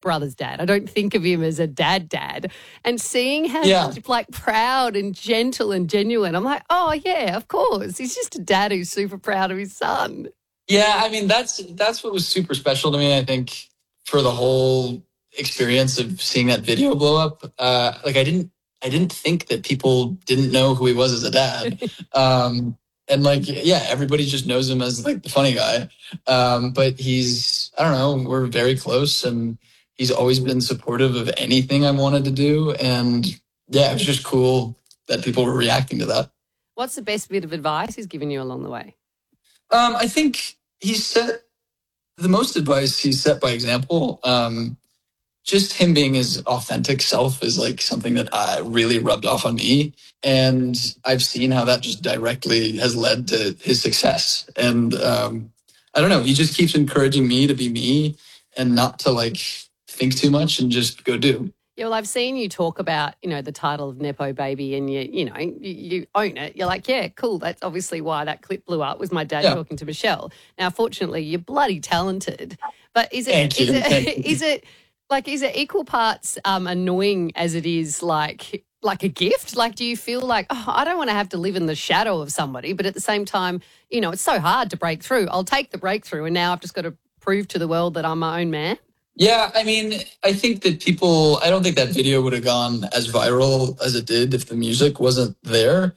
brother's dad. I don't think of him as a dad. And seeing how he's like proud and gentle and genuine, I'm like, oh, yeah, of course. He's just a dad who's super proud of his son. Yeah, I mean, that's what was super special to me, I think, for the whole experience of seeing that video blow up. Like, I didn't think that people didn't know who he was as a dad. And like, yeah, everybody just knows him as like the funny guy. But he's, I don't know, we're very close, and he's always been supportive of anything I wanted to do. And yeah, it was just cool that people were reacting to that. What's the best bit of advice he's given you along the way? I think he's set the most advice he's set by example. Just him being his authentic self is like something that really rubbed off on me. And I've seen how that just directly has led to his success. And I don't know, he just keeps encouraging me to be me and not to like think too much and just go do. Yeah, well, I've seen you talk about, the title of Nepo Baby, and you own it. You're like, yeah, cool. That's obviously why that clip blew up, was my dad talking to Michelle. Now, fortunately, you're bloody talented. But is it equal parts annoying as it is like a gift? Like, do you feel like, I don't want to have to live in the shadow of somebody, but at the same time, it's so hard to break through. I'll take the breakthrough, and now I've just got to prove to the world that I'm my own man? Yeah, I mean, I think that I don't think that video would have gone as viral as it did if the music wasn't there.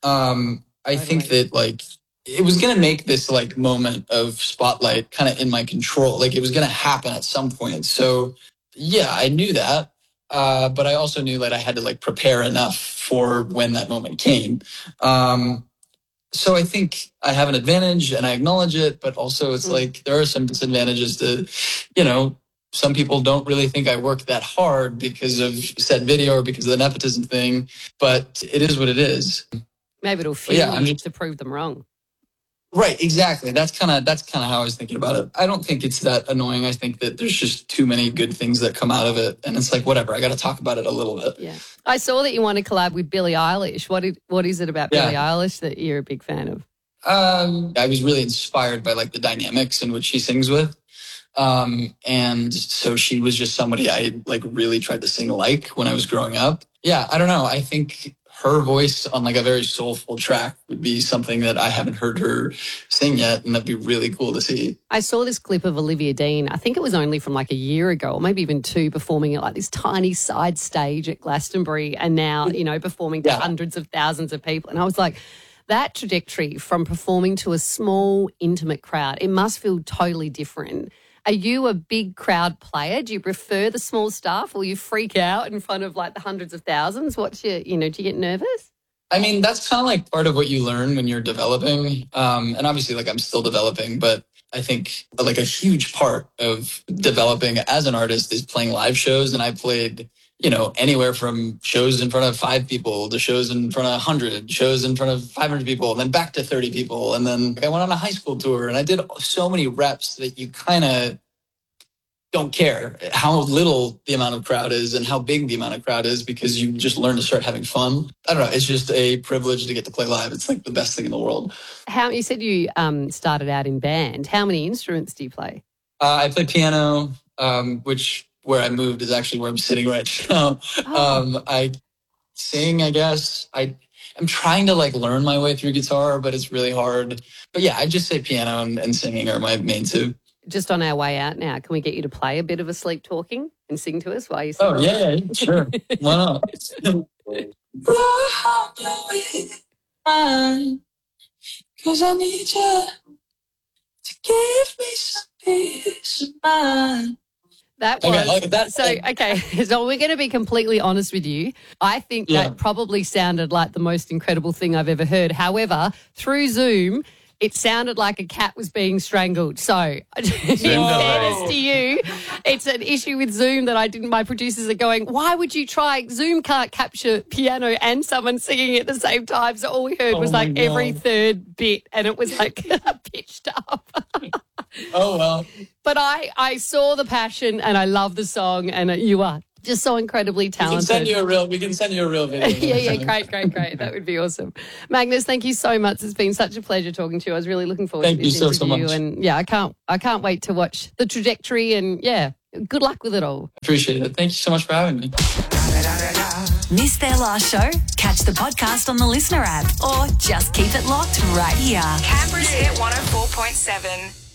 I think that like it was going to make this like moment of spotlight kind of in my control. Like it was going to happen at some point. So yeah, I knew that. But I also knew that I had to like prepare enough for when that moment came. So I think I have an advantage and I acknowledge it, but also it's like there are some disadvantages to, some people don't really think I work that hard because of said video or because of the nepotism thing, but it is what it is. Maybe it'll fuel you to prove them wrong. Right, exactly. That's kind of how I was thinking about it. I don't think it's that annoying. I think that there's just too many good things that come out of it, and it's like whatever. I got to talk about it a little bit. Yeah, I saw that you want to collab with Billie Eilish. What is it about Billie Eilish that you're a big fan of? I was really inspired by like the dynamics in which she sings with. And so she was just somebody I like really tried to sing like when I was growing up. Yeah, I don't know. I think her voice on like a very soulful track would be something that I haven't heard her sing yet, and that'd be really cool to see. I saw this clip of Olivia Dean. I think it was only from like a year ago or maybe even 2, performing at like this tiny side stage at Glastonbury, and now, performing to hundreds of thousands of people. And I was like, that trajectory from performing to a small, intimate crowd, it must feel totally different. Are you a big crowd player? Do you prefer the small stuff, or you freak out in front of like the hundreds of thousands? What's your, do you get nervous? I mean, that's kind of like part of what you learn when you're developing. And obviously like I'm still developing, but I think like a huge part of developing as an artist is playing live shows. And I played, anywhere from shows in front of 5 people to shows in front of 100, shows in front of 500 people, and then back to 30 people. And then I went on a high school tour, and I did so many reps that you kind of don't care how little the amount of crowd is and how big the amount of crowd is, because you just learn to start having fun. I don't know. It's just a privilege to get to play live. It's like the best thing in the world. You said you started out in band. How many instruments do you play? I play piano, where I moved is actually where I'm sitting right now. I sing, I guess. I'm trying to like learn my way through guitar, but it's really hard. But yeah, I just say piano and singing are my main 2. Just on our way out now, can we get you to play a bit of a Sleep Talking and sing to us while you sing? Oh, yeah, sure. Why not? Because I need you to give me some peace of mind. That was So we're going to be completely honest with you. I think that probably sounded like the most incredible thing I've ever heard. However, through Zoom, it sounded like a cat was being strangled. So, in fairness to you, it's an issue with Zoom that my producers are going, why would you try? Zoom can't capture piano and someone singing at the same time. So all we heard was like every third bit, and it was like pitched up. Oh, well. But I saw the passion, and I love the song, and you are just so incredibly talented. We can send you a real video. yeah, great. That would be awesome. Magnus, thank you so much. It's been such a pleasure talking to you. I was really looking forward to this interview. Thank you so much. And yeah, I can't wait to watch the trajectory and Good luck with it all. Appreciate it. Thank you so much for having me. Missed their last show? Catch the podcast on the Listener app or just keep it locked right here. Canberra's Hit 104.7.